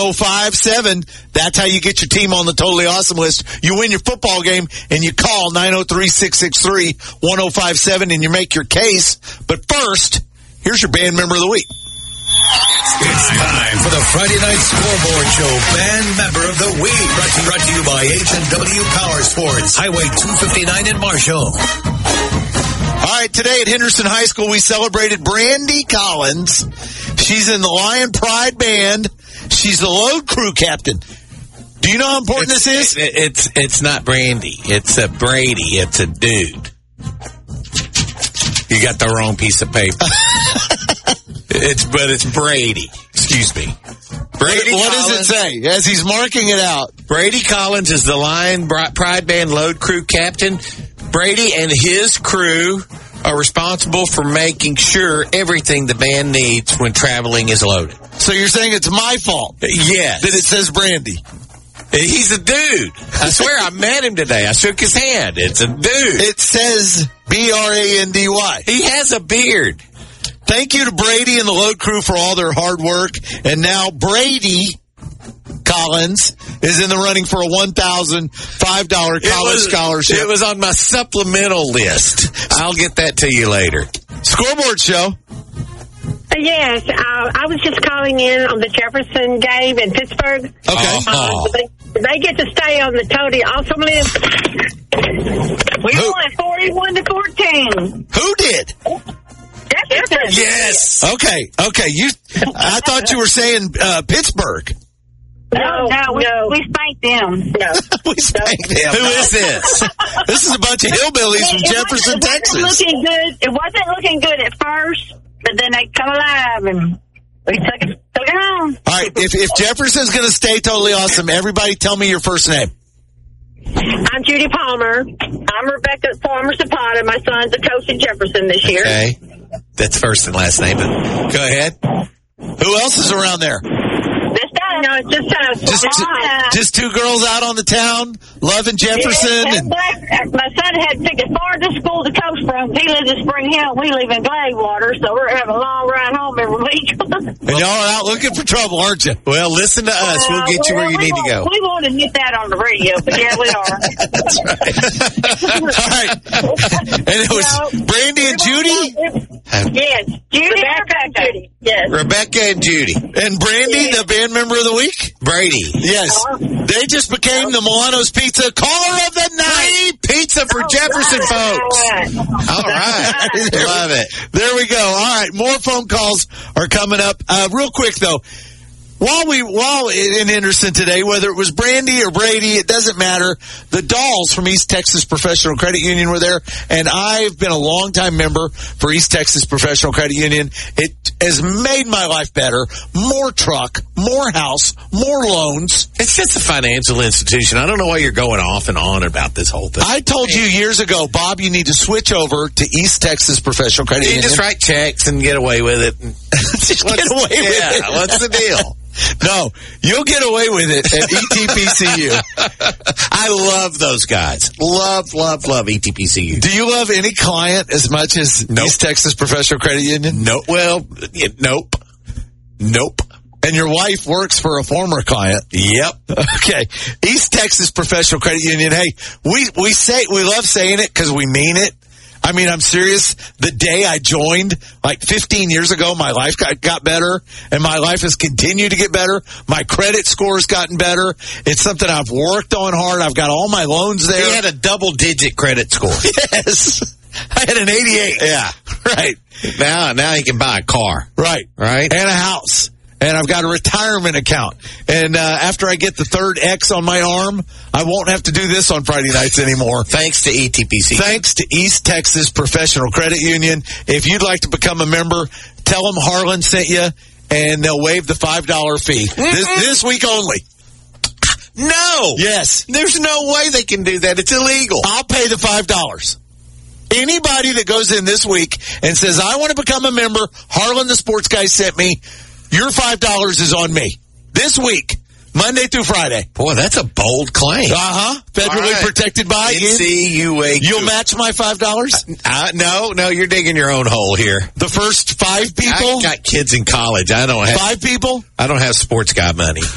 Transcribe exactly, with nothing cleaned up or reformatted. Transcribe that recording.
oh five seven. That's how you get your team on the Totally Awesome list. You win your football game, and you call nine oh three, six six three, one oh five seven, and you make your case. But first, here's your band member of the week. It's time for the Friday Night Scoreboard Show Band Member of the Week. Brought to, brought to you by H and W Power Sports, Highway two fifty-nine in Marshall. All right, today at Henderson High School, we celebrated Brandy Collins. She's in the Lion Pride Band. She's the load crew captain. Do you know how important it's, this is? It, it's it's not Brandy. It's a Brady. It's a dude. You got the wrong piece of paper. It's but it's Brady. Excuse me. Brady. What Collins, does it say as he's marking it out? Brady Collins is the Lion Pride Band load crew captain. Brady and his crew are responsible for making sure everything the band needs when traveling is loaded. So you're saying it's my fault? Yes. That it says Brandy. He's a dude. I swear I met him today. I shook his hand. It's a dude. It says B R A N D Y. He has a beard. Thank you to Brady and the load crew for all their hard work. And now Brady Collins is in the running for a one thousand five dollars college was, scholarship. It was on my supplemental list. I'll get that to you later. Scoreboard show. Yes, uh, I was just calling in on the Jefferson game in Pittsburgh. Okay. Oh. Uh, they, they get to stay on the Totally Awesome list. We Who? won forty-one to fourteen. Who did? Jefferson. Yes. Okay, okay. You. I thought you were saying uh, Pittsburgh. No, no, we, no. we spanked them. No. We spanked them. Who is this? This is a bunch of hillbillies from It Jefferson, wasn't, it Texas. wasn't looking good. It wasn't looking good at first, but then they come alive and we took it, took it home. All right, if, if Jefferson's going to stay Totally Awesome, everybody tell me your first name. I'm Judy Palmer. I'm Rebecca Palmer Zapata. My son's a coach at Jefferson this year. Okay. That's first and last name. Go ahead. Who else is around there? This time, no, it's just us. Just, two, just two girls out on the town, loving Jefferson. Yeah, and my son had to pick as far as school to coach from. He lives in Spring Hill. We live in Gladewater, so we're having a long ride home every week. And y'all are out looking for trouble, aren't you? Well, listen to us. We'll get you where you need to go. We want to get that on the radio, but yeah, we are. That's right. All right. And it was No. Brandy and Judy? Yes. Judy Rebecca and Judy. Yes. Rebecca and Judy. And Brandy, the band member of the week? Brady. Yes. They just became the Milano's Pizza Caller of the Night. Pizza for Jefferson folks. All right. Love it. There we go. All right. More phone calls are coming up. Uh, real quick, though. While we, while in Henderson today, whether it was Brandy or Brady, it doesn't matter. The Dolls from East Texas Professional Credit Union were there, and I've been a longtime member for East Texas Professional Credit Union. It has made my life better. More truck, more house, more loans. It's just a financial institution. I don't know why you're going off and on about this whole thing. I told you years ago, Bob, you need to switch over to East Texas Professional Credit You Union. just write checks and get away with it. Just get away with yeah, it. What's the deal? No, you'll get away with it at E T P C U. I love those guys. Love, love, love E T P C U. Do you love any client as much as Nope. East Texas Professional Credit Union? No, well, yeah, nope. Nope. And your wife works for a former client. Yep. Okay. East Texas Professional Credit Union. Hey, we, we say, we love saying it because we mean it. I mean, I'm serious. The day I joined, like fifteen years ago, my life got, got better, and my life has continued to get better. My credit score has gotten better. It's something I've worked on hard. I've got all my loans there. He had a double-digit credit score. Yes. I had an eighty-eight. Yeah. Right. Now, now he can buy a car. Right. Right. And a house. And I've got a retirement account. And uh, after I get the third X on my arm, I won't have to do this on Friday nights anymore. Thanks to E T P C. Thanks to East Texas Professional Credit Union. If you'd like to become a member, tell them Harlan sent you, and they'll waive the five dollars fee. This, this week only. No. Yes. There's no way they can do that. It's illegal. I'll pay the five dollars. Anybody that goes in this week and says, I want to become a member, Harlan the Sports Guy sent me, your five dollars is on me. This week, Monday through Friday. Boy, that's a bold claim. Uh-huh. Federally right. protected by N C U A Q. You'll match my five dollars? Uh, no, no, you're digging your own hole here. The first five people? I got kids in college. I don't have Five people? I don't have sports guy money.